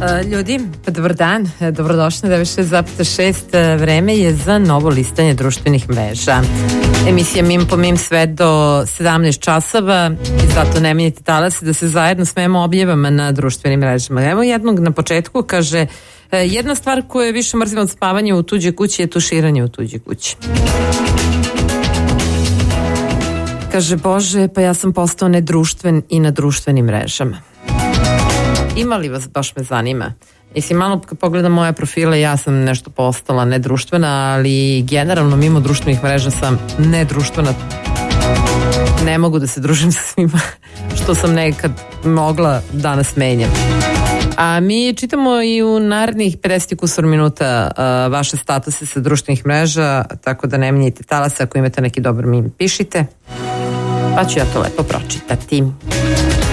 Ljudi, dobar dan, dobrodošli na 96,6. Vreme je za novo listanje društvenih mreža. Emisija Mim po Mim sve do 17 časova i zato ne menjajte talase da se zajedno smemo objavama na društvenim mrežama. Evo jednog na početku, kaže, jedna stvar koju više mrzim od spavanja u tuđoj kući je tuširanje u tuđoj kući. Kaže, Bože, pa ja sam postao nedruštven i na društvenim mrežama. Ima li vas, baš me zanima. Mislim, malo kad pogledam moje profile, ja sam nešto postala nedruštvena, ali generalno mimo društvenih mreža sam nedruštvena. Ne mogu da se družim sa svima što sam nekad mogla, danas menjam. A mi čitamo i u narednih 50 kusur minuta vaše statuse sa društvenih mreža, tako da ne menjajte talase, ako imate neki dobar mim pišite, pa ću ja to lepo pročitati.